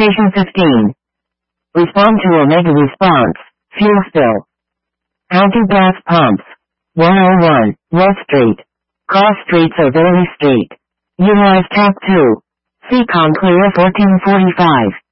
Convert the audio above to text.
Station 15. Respond to Omega response. Fuel spill. How do gas pumps 101 West Street cross streets of Italy Street? Utilize tap 2. See Conclear 1445.